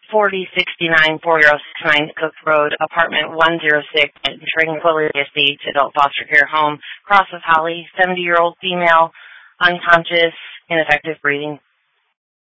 4069 4069 Cook Road, apartment 106, Tranquility Estates, adult foster care home, Cross of Holly, 70-year-old female, unconscious, ineffective breathing.